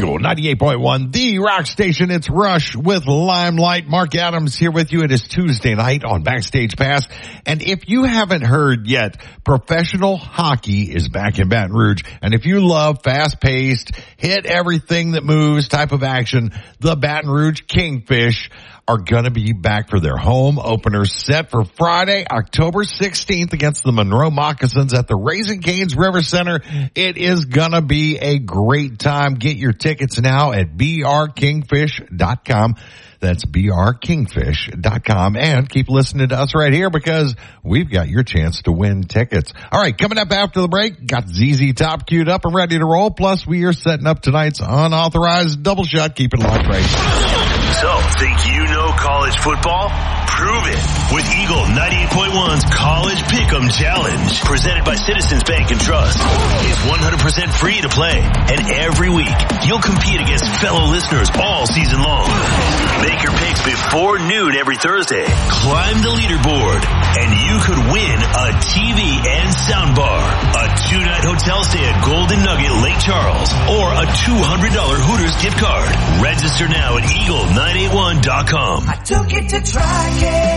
Eagle 98.1, the rock station. It's Rush with Limelight. Mark Adams here with you. It is Tuesday night on Backstage Pass. And if you haven't heard yet, professional hockey is back in Baton Rouge. And if you love fast-paced, hit everything that moves type of action, the Baton Rouge Kingfish are going to be back for their home opener set for Friday, October 16th against the Monroe Moccasins at the Raising Cane's River Center. It is going to be a great time. Get your tickets now at brkingfish.com. That's brkingfish.com. And keep listening to us right here because we've got your chance to win tickets. All right, coming up after the break, got ZZ Top queued up and ready to roll. Plus, we are setting up tonight's unauthorized double shot. Keep it locked right. So, think you know college football? Prove it with Eagle 98.1's College Pick'em Challenge, presented by Citizens Bank and Trust. It's 100% free to play, and every week you'll compete against fellow listeners all season long. Make your picks before noon every Thursday. Climb the leaderboard, and you could win a TV and soundbar, a 2-night hotel stay at Golden Nugget Lake Charles, or a $200 Hooters gift card. Register now at eagle981.com. I took it to TRICARE.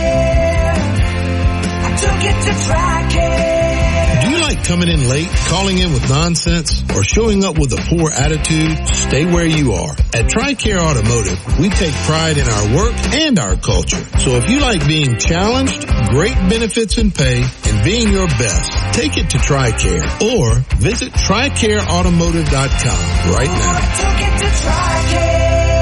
I took it to TRICARE. Do you like coming in late, calling in with nonsense, or showing up with a poor attitude? Stay where you are. At TRICARE Automotive, we take pride in our work and our culture. So if you like being challenged, great benefits and pay, and being your best, take it to TRICARE or visit TRICAREautomotive.com right now. I took it to TRICARE.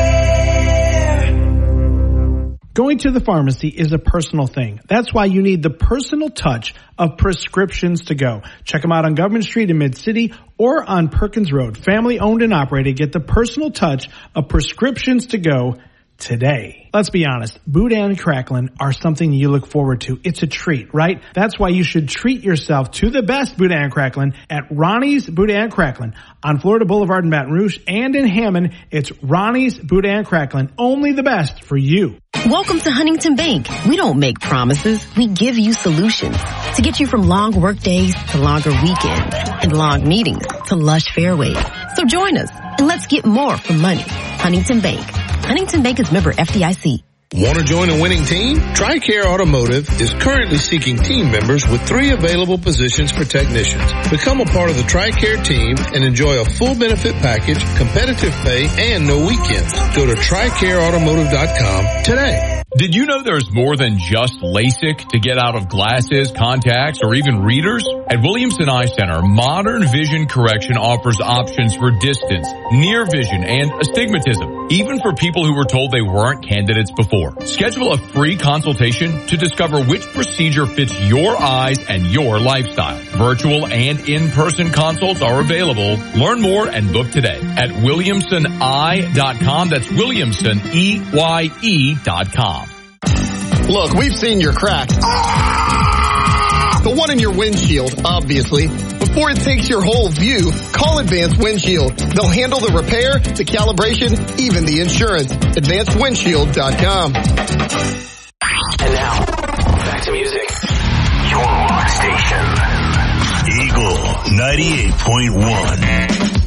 Going to the pharmacy is a personal thing. That's why you need the personal touch of Prescriptions to Go. Check them out on Government Street in Mid-City or on Perkins Road. Family owned and operated. Get the personal touch of Prescriptions to Go today. Let's be honest, Boudin and Cracklin are something you look forward to. It's a treat, right? That's why you should treat yourself to the best Boudin and Cracklin at Ronnie's Boudin and Cracklin on Florida Boulevard in Baton Rouge and in Hammond. It's Ronnie's Boudin and Cracklin, only the best for you. Welcome to Huntington Bank. We don't make promises. We give you solutions to get you from long work days to longer weekends and long meetings to lush fairways. So join us and let's get more for money. Huntington Bank. Huntington Bank is member FDIC. Want to join a winning team? TRICARE Automotive is currently seeking team members with 3 available positions for technicians. Become a part of the TRICARE team and enjoy a full benefit package, competitive pay, and no weekends. Go to TRICAREautomotive.com today. Did you know there's more than just LASIK to get out of glasses, contacts, or even readers? At Williamson Eye Center, modern vision correction offers options for distance, near vision, and astigmatism, even for people who were told they weren't candidates before. Schedule a free consultation to discover which procedure fits your eyes and your lifestyle. Virtual and in-person consults are available. Learn more and book today at williamsoneye.com. That's williamsoneye.com. Look, we've seen your crack. The one in your windshield, obviously. Before it takes your whole view, call Advanced Windshield. They'll handle the repair, the calibration, even the insurance. AdvancedWindshield.com. And now, back to music. Your rock station. Eagle 98.1.